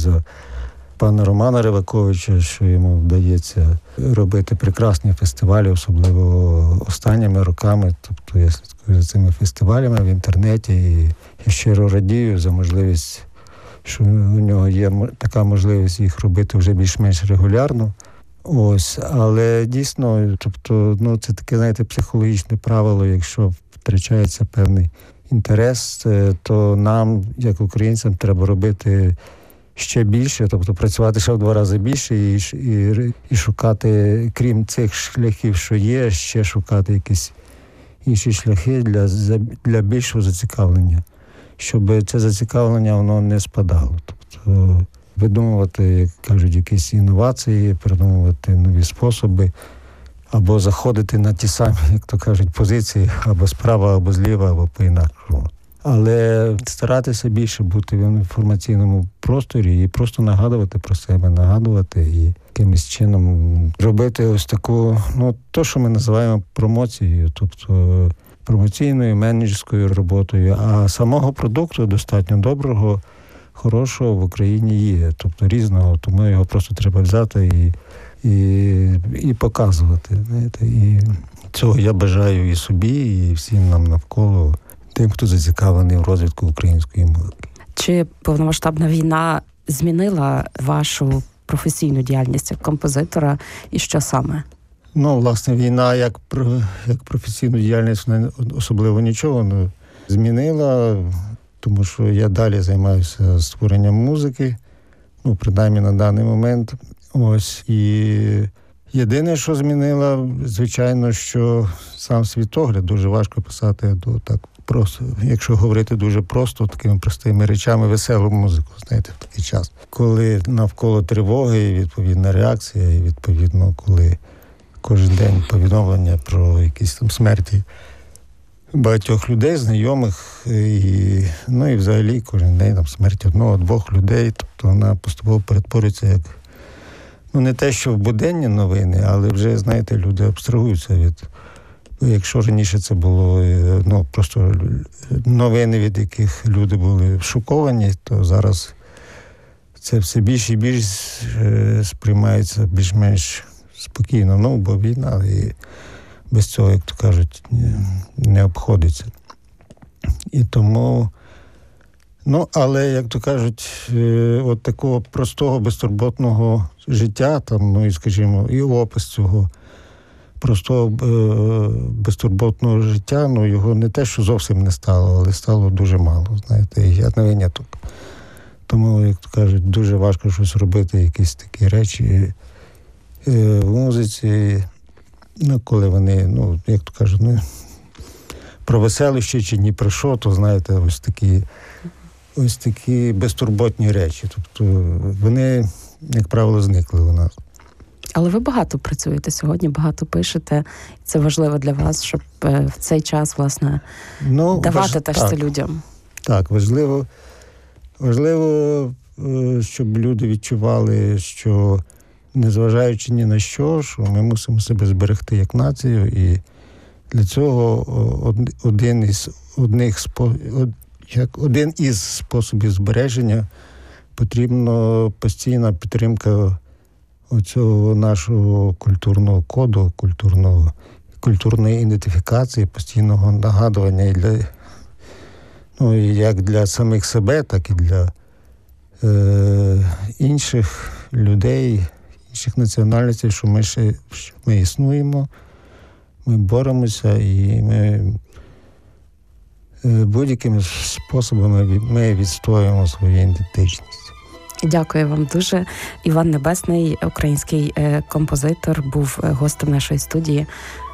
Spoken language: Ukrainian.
за пана Романа Риваковича, що йому вдається робити прекрасні фестивалі, особливо останніми роками. Тобто я слідкую за цими фестивалями в інтернеті і щиро радію за можливість, що у нього є така можливість їх робити вже більш-менш регулярно. Ось, але дійсно, тобто, це таке, знаєте, психологічне правило, якщо втрачається певний інтерес, то нам, як українцям, треба робити ще більше, тобто працювати ще в 2 рази більше і шукати, крім цих шляхів, що є, ще шукати якісь інші шляхи для більшого зацікавлення, щоб це зацікавлення воно не спадало. Тобто видумувати, як кажуть, якісь інновації, придумувати нові способи, або заходити на ті самі, як то кажуть, позиції, або справа, або зліва, або по-інакшому. Але старатися більше бути в інформаційному просторі і просто нагадувати про себе, нагадувати і якимось чином робити ось таку, то, що ми називаємо промоцією, тобто промоційною, менеджерською роботою, а самого продукту достатньо доброго, хорошого в Україні є, тобто різного, тому його просто треба взяти і показувати. Знаєте. І цього я бажаю і собі, і всім нам навколо, тим, хто зацікавлений в розвитку української мови. Чи повномасштабна війна змінила вашу професійну діяльність як композитора, і що саме? Власне, війна як професійну діяльність особливо нічого не змінила, тому що я далі займаюся створенням музики, принаймні на даний момент. Ось, і єдине, що змінила, звичайно, що сам світогляд дуже важко писати так просто, якщо говорити дуже просто, такими простими речами, веселу музику, знаєте, в такий час. Коли навколо тривоги, і відповідна реакція, і відповідно, коли кожен день повідомлення про якісь там смерті багатьох людей, знайомих, і взагалі кожен день там смерть 1-2 людей, тобто вона поступово перетворюється як, не те, що в буденні новини, але вже, знаєте, люди абстрагуються від, якщо раніше це було, просто новини, від яких люди були шоковані, то зараз це все більше і більше сприймається більш-менш спокійно, бо війна, і без цього, як то кажуть, не обходиться. І тому, але, як то кажуть, от такого простого, безтурботного життя, там, і, скажімо, і опис цього простого, безтурботного життя, його не те, що зовсім не стало, але стало дуже мало, знаєте, і я не виняток. Тому, як то кажуть, дуже важко щось робити, якісь такі речі в музиці, коли вони, як то кажуть, про веселище чи ні про що, то, знаєте, ось такі безтурботні речі. Тобто вони, як правило, зникли у нас. Але ви багато працюєте сьогодні, багато пишете. Це важливо для вас, щоб в цей час, власне, давати теж це людям. Так, важливо, щоб люди відчували, що незважаючи ні на що ми мусимо себе зберегти як націю, і для цього один із способів збереження потрібна постійна підтримка оцього нашого культурного коду, культурної ідентифікації, постійного нагадування і як для самих себе, так і для інших людей, інших національностей, що ми існуємо, ми боремося, і ми будь-якими способами ми відстоюємо свою ідентичність. Дякую вам дуже. Іван Небесний, український композитор, був гостем нашої студії.